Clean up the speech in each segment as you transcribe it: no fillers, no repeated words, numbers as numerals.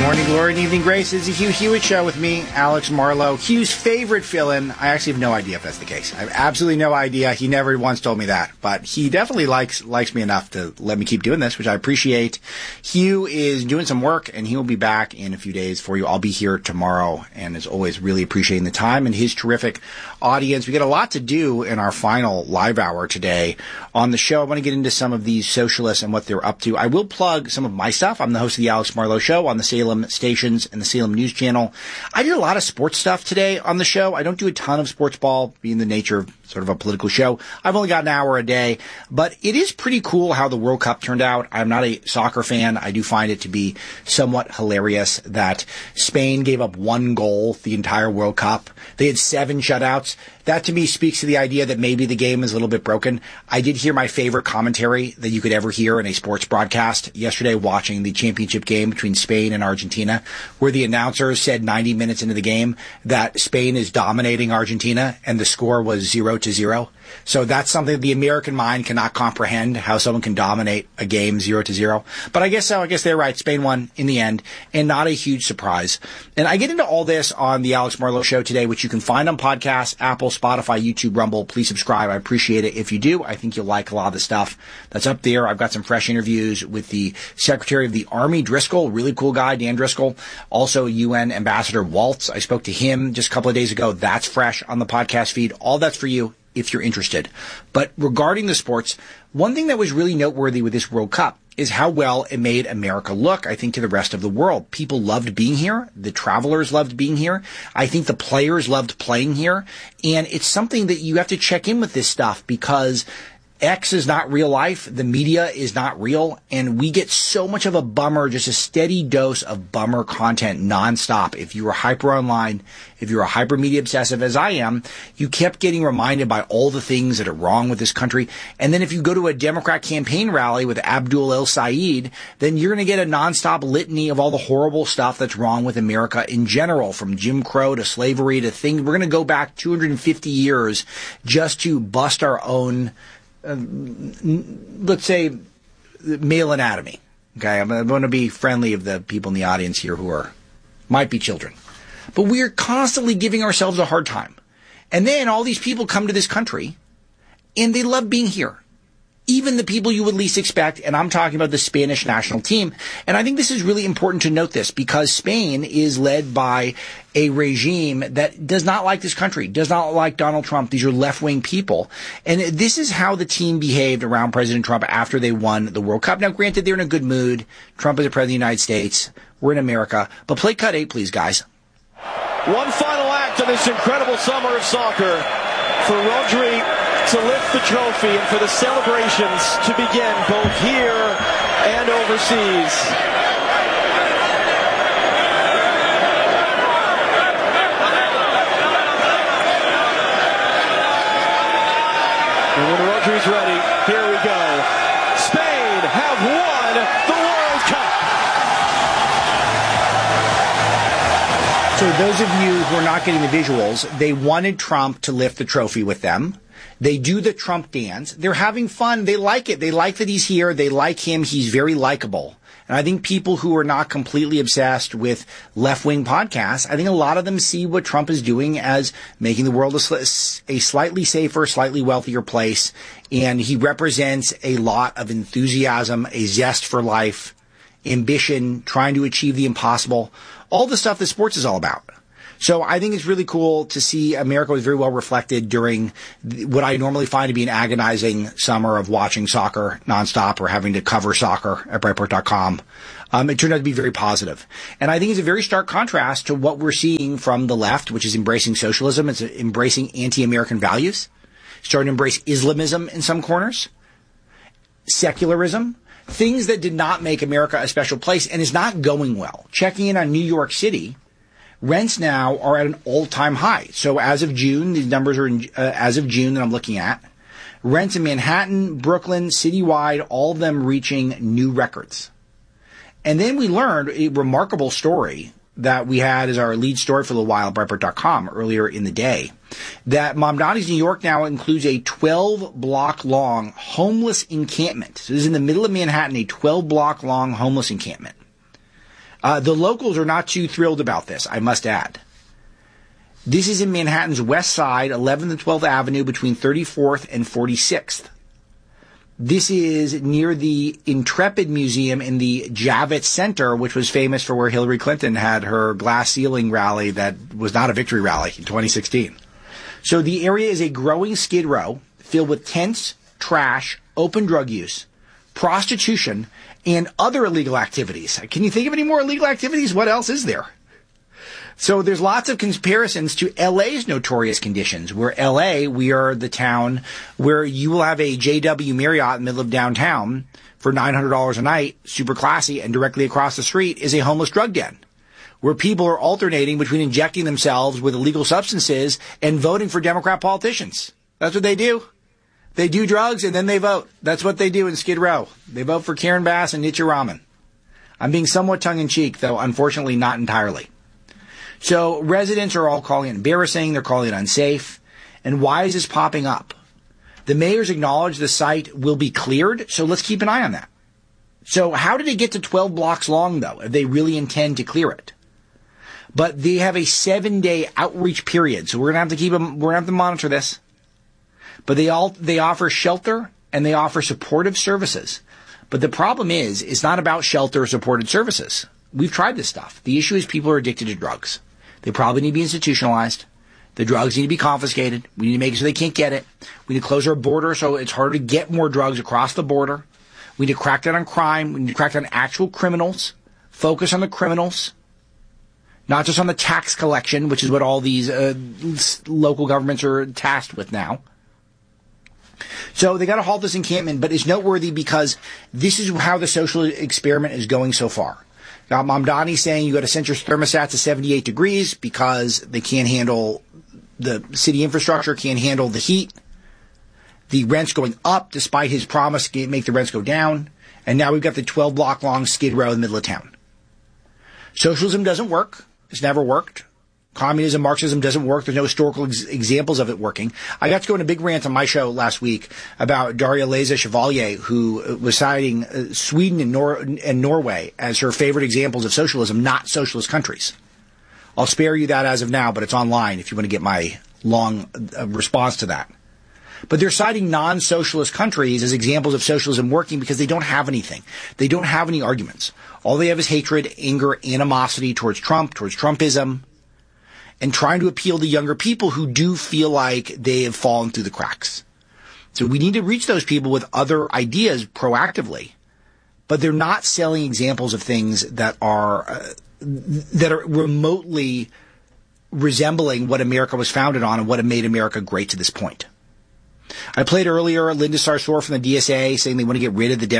Morning glory and evening grace. It's the Hugh Hewitt Show with me, Alex Marlowe. Hugh's favorite fill-in. I actually have no idea if that's the case. I have absolutely no idea. He never once told me that. But he definitely likes me enough to let me keep doing this, which I appreciate. Hugh is doing some work, and he will be back in a few days for you. I'll be here tomorrow, and as always, really appreciating the time and his terrific audience. We got a lot to do in our final live hour today on the show. I want to get into some of these socialists and what they're up to. I will plug some of my stuff. I'm the host of the Alex Marlowe Show on the Salem stations and the Salem News Channel. I did a lot of sports stuff today on the show. I don't do a ton of sports ball, being the nature of sort of a political show. I've only got an hour a day, but it is pretty cool how the World Cup turned out. I'm not a soccer fan. I do find it to be somewhat hilarious that Spain gave up one goal the entire World Cup. They had 7 shutouts. That to me speaks to the idea that maybe the game is a little bit broken. I did hear my favorite commentary that you could ever hear in a sports broadcast yesterday watching the championship game between Spain and Argentina, where the announcer said 90 minutes into the game that Spain is dominating Argentina and the score was 0-0. So that's something that the American mind cannot comprehend, how someone can dominate a game 0-0. But I guess so. I guess they're right. Spain won in the end, and not a huge surprise. And I get into all this on the Alex Marlowe Show today, which you can find on podcasts, Apple, Spotify, YouTube, Rumble. Please subscribe. I appreciate it if you do. I think you'll like a lot of the stuff that's up there. I've got some fresh interviews with the Secretary of the Army, Driscoll, really cool guy, Dan Driscoll. Also, UN Ambassador Waltz. I spoke to him just a couple of days ago. That's fresh on the podcast feed. All that's for you if you're interested. But regarding the sports, one thing that was really noteworthy with this World Cup is how well it made America look, I think, to the rest of the world. People loved being here. The travelers loved being here. I think the players loved playing here. And it's something that you have to check in with this stuff because X is not real life. The media is not real. And we get so much of a bummer, just a steady dose of bummer content nonstop. If you were hyper online, if you're a hyper media obsessive as I am, you kept getting reminded by all the things that are wrong with this country. And then if you go to a Democrat campaign rally with Abdul El Sayed, then you're going to get a nonstop litany of all the horrible stuff that's wrong with America in general, from Jim Crow to slavery to things. We're going to go back 250 years just to bust our own let's say, male anatomy. Okay, I'm going to be friendly of the people in the audience here who might be children. But we are constantly giving ourselves a hard time. And then all these people come to this country, and they love being here. Even the people you would least expect, and I'm talking about the Spanish national team. And I think this is really important to note this, because Spain is led by a regime that does not like this country, does not like Donald Trump. These are left-wing people. And this is how the team behaved around President Trump after they won the World Cup. Now, granted, they're in a good mood. Trump is the president of the United States. We're in America. But play cut 8, please, guys. One final act of this incredible summer of soccer for Rodri to lift the trophy and for the celebrations to begin both here and overseas. And when Rodri's ready, here we go. Spain have won the World Cup. So those of you who are not getting the visuals, they wanted Trump to lift the trophy with them. They do the Trump dance. They're having fun. They like it. They like that he's here. They like him. He's very likable. And I think people who are not completely obsessed with left-wing podcasts, I think a lot of them see what Trump is doing as making the world a slightly safer, slightly wealthier place. And he represents a lot of enthusiasm, a zest for life, ambition, trying to achieve the impossible, all the stuff that sports is all about. So I think it's really cool to see America was very well reflected during what I normally find to be an agonizing summer of watching soccer nonstop or having to cover soccer at Breitbart.com. It turned out to be very positive. And I think it's a very stark contrast to what we're seeing from the left, which is embracing socialism. It's embracing anti-American values, starting to embrace Islamism in some corners, secularism, things that did not make America a special place and is not going well. Checking in on New York City, rents now are at an all-time high. So as of June, these numbers are as of June that I'm looking at. Rents in Manhattan, Brooklyn, citywide, all of them reaching new records. And then we learned a remarkable story that we had as our lead story for a little while at Breitbart.com earlier in the day, that Mamdani's New York now includes a 12-block-long homeless encampment. So this is in the middle of Manhattan, a 12-block-long homeless encampment. The locals are not too thrilled about this, I must add. This is in Manhattan's West Side, 11th and 12th Avenue, between 34th and 46th. This is near the Intrepid Museum in the Javits Center, which was famous for where Hillary Clinton had her glass ceiling rally that was not a victory rally in 2016. So the area is a growing skid row filled with tents, trash, open drug use, prostitution, and other illegal activities. Can you think of any more illegal activities? What else is there? So there's lots of comparisons to LA's notorious conditions, where LA, we are the town where you will have a JW Marriott in the middle of downtown for $900 a night, super classy, and directly across the street is a homeless drug den, where people are alternating between injecting themselves with illegal substances and voting for Democrat politicians. That's what they do. They do drugs and then they vote. That's what they do in Skid Row. They vote for Karen Bass and Nietzsche Raman. I'm being somewhat tongue-in-cheek, though unfortunately not entirely. So residents are all calling it embarrassing. They're calling it unsafe. And why is this popping up? The mayor's acknowledged the site will be cleared, so let's keep an eye on that. So how did it get to 12 blocks long, though, if they really intend to clear it? But they have a 7-day outreach period, so we're gonna have to monitor this. But they offer shelter and they offer supportive services. But the problem is, it's not about shelter or supported services. We've tried this stuff. The issue is people are addicted to drugs. They probably need to be institutionalized. The drugs need to be confiscated. We need to make it so they can't get it. We need to close our border so it's harder to get more drugs across the border. We need to crack down on crime. We need to crack down on actual criminals. Focus on the criminals. Not just on the tax collection, which is what all these local governments are tasked with now. So they got to halt this encampment, but it's noteworthy because this is how the social experiment is going so far. Now, Mamdani saying you got to set your thermostat to 78 degrees because they can't handle, the city infrastructure can't handle the heat. The rent's going up despite his promise to make the rents go down. And now we've got the 12-block long Skid Row in the middle of town. Socialism doesn't work. It's never worked. Communism, Marxism doesn't work. There's no historical examples of it working. I got to go on a big rant on my show last week about Daria Leza Chevalier, who was citing Sweden and Norway as her favorite examples of socialism, not socialist countries. I'll spare you that as of now, but it's online if you want to get my long response to that. But they're citing non-socialist countries as examples of socialism working because they don't have anything. They don't have any arguments. All they have is hatred, anger, animosity towards Trump, towards Trumpism, and trying to appeal to younger people who do feel like they have fallen through the cracks. So we need to reach those people with other ideas proactively. But they're not selling examples of things that are remotely resembling what America was founded on and what had made America great to this point. I played earlier Linda Sarsour from the DSA saying they want to get rid of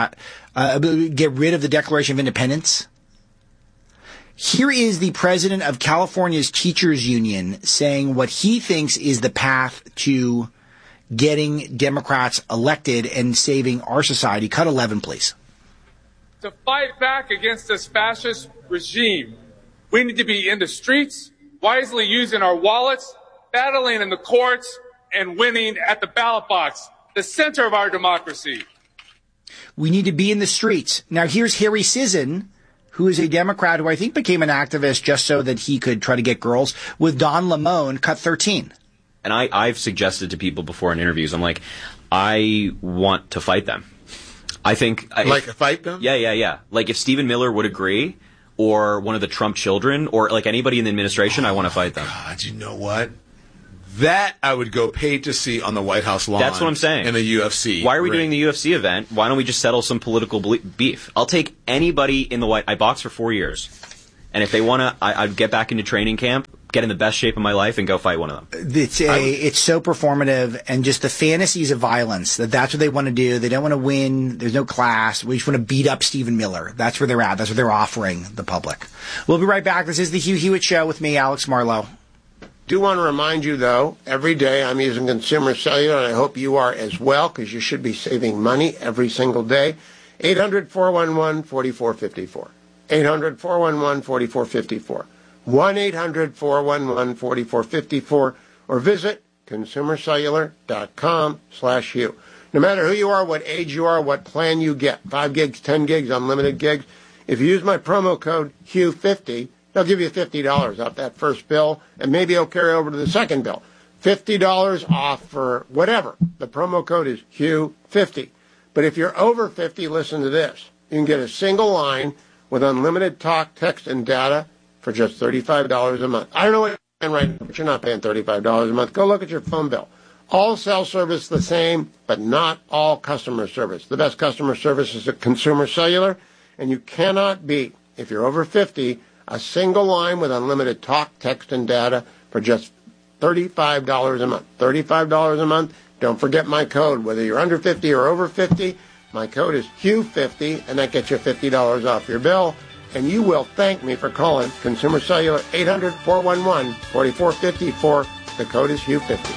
the Declaration of Independence. Here is the president of California's Teachers Union saying what he thinks is the path to getting Democrats elected and saving our society. Cut 11, please. To fight back against this fascist regime, we need to be in the streets, wisely using our wallets, battling in the courts, and winning at the ballot box, the center of our democracy. We need to be in the streets. Now, here's Harry Sisson, who is a Democrat who I think became an activist just so that he could try to get girls, with Don Lemon, cut 13. And I've suggested to people before in interviews, I'm like, I want to fight them. I think... fight them? Yeah. Like if Stephen Miller would agree, or one of the Trump children, or like anybody in the administration, I want to fight them. God, you know what? That I would go pay to see on the White House lawn. That's what I'm saying. In the UFC. Why are we doing the UFC event? Why don't we just settle some political beef? I'll take anybody in the White... I boxed for 4 years. And if they want to, I'd get back into training camp, get in the best shape of my life, and go fight one of them. It's so performative, and just the fantasies of violence, that's what they want to do. They don't want to win. There's no class. We just want to beat up Stephen Miller. That's where they're at. That's what they're offering the public. We'll be right back. This is the Hugh Hewitt Show with me, Alex Marlowe. Do want to remind you, though, every day I'm using Consumer Cellular, and I hope you are as well, because you should be saving money every single day. 800-411-4454. 800-411-4454. 1-800-411-4454. Or visit consumercellular.com/Hugh. No matter who you are, what age you are, what plan you get, 5 gigs, 10 gigs, unlimited gigs, If you use my promo code Hugh50, they'll give you $50 off that first bill, and maybe it'll carry over to the second bill. $50 off for whatever. The promo code is Hugh50. But if you're over 50, listen to this. You can get a single line with unlimited talk, text, and data for just $35 a month. I don't know what you're paying right now, but you're not paying $35 a month. Go look at your phone bill. All cell service the same, but not all customer service. The best customer service is at Consumer Cellular, and you cannot beat, if you're over 50, a single line with unlimited talk, text, and data for just $35 a month. $35 a month. Don't forget my code. Whether you're under 50 or over 50, my code is Hugh50, and that gets you $50 off your bill. And you will thank me for calling Consumer Cellular 800-411-4454. The code is Hugh50.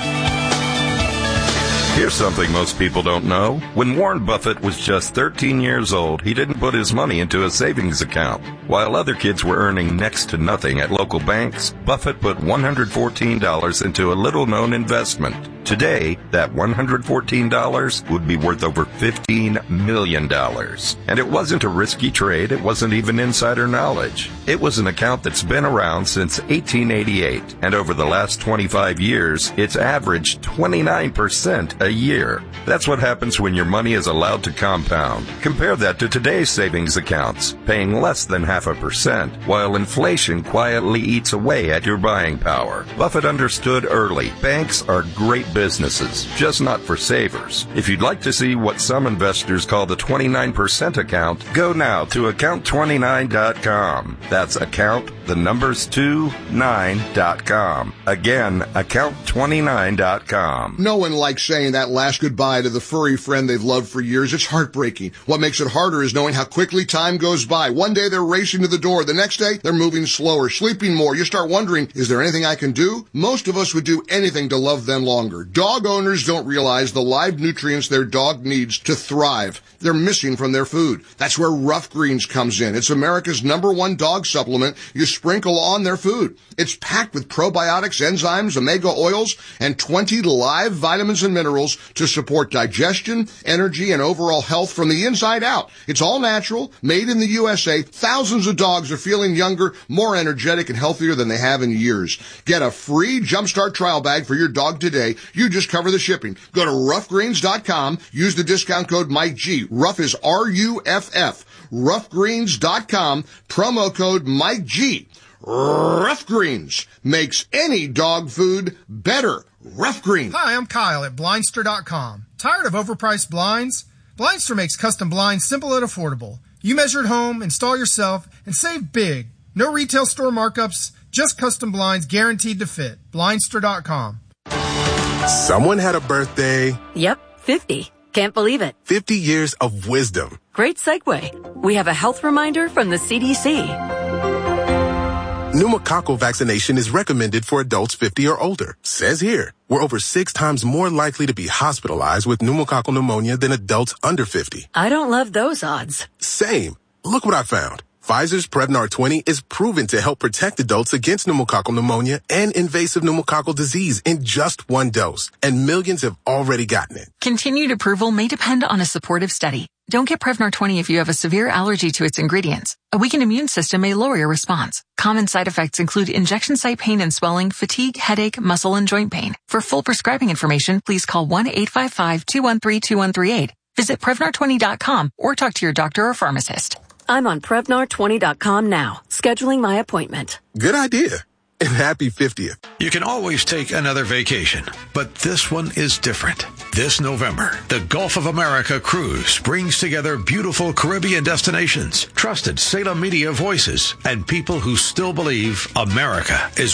Here's something most people don't know. When Warren Buffett was just 13 years old, he didn't put his money into a savings account. While other kids were earning next to nothing at local banks, Buffett put $114 into a little-known investment. Today, that $114 would be worth over $15 million. And it wasn't a risky trade. It wasn't even insider knowledge. It was an account that's been around since 1888. And over the last 25 years, it's averaged 29% a year. That's what happens when your money is allowed to compound. Compare that to today's savings accounts, paying less than 0.5%, while inflation quietly eats away at your buying power. Buffett understood early. Banks are great businesses, just not for savers. If you'd like to see what some investors call the 29% account, go now to account29.com. That's account, the numbers 29.com. Again, account29.com. No one likes saying that last goodbye to the furry friend they've loved for years. It's heartbreaking. What makes it harder is knowing how quickly time goes by. One day they're racing to the door. The next day they're moving slower, sleeping more. You start wondering, is there anything I can do? Most of us would do anything to love them longer. Dog owners don't realize the live nutrients their dog needs to thrive. They're missing from their food. That's where Rough Greens comes in. It's America's #1 dog supplement you sprinkle on their food. It's packed with probiotics, enzymes, omega oils, and 20 live vitamins and minerals to support digestion, energy, and overall health from the inside out. It's all natural, made in the USA. Thousands of dogs are feeling younger, more energetic, and healthier than they have in years. Get a free Jumpstart trial bag for your dog today. You just cover the shipping. Go to roughgreens.com. Use the discount code MikeG. Rough is R-U-F-F. Roughgreens.com. Promo code MikeG. Rough Greens makes any dog food better. Rough Greens. Hi, I'm Kyle at Blindster.com. Tired of overpriced blinds? Blindster makes custom blinds simple and affordable. You measure at home, install yourself, and save big. No retail store markups, just custom blinds guaranteed to fit. Blindster.com. Someone had a birthday. Yep, 50. Can't believe it. 50 years of wisdom. Great segue. We have a health reminder from the CDC. Pneumococcal vaccination is recommended for adults 50 or older. Says here, we're over 6 times more likely to be hospitalized with pneumococcal pneumonia than adults under 50. I don't love those odds. Same. Look what I found. Pfizer's Prevnar 20 is proven to help protect adults against pneumococcal pneumonia and invasive pneumococcal disease in just 1 dose, and millions have already gotten it. Continued approval may depend on a supportive study. Don't get Prevnar 20 if you have a severe allergy to its ingredients. A weakened immune system may lower your response. Common side effects include injection site pain and swelling, fatigue, headache, muscle, and joint pain. For full prescribing information, please call 1-855-213-2138. Visit Prevnar20.com or talk to your doctor or pharmacist. I'm on Prevnar20.com now, scheduling my appointment. Good idea. And happy 50th. You can always take another vacation, but this one is different. This November, the Gulf of America Cruise brings together beautiful Caribbean destinations, trusted Salem media voices, and people who still believe America is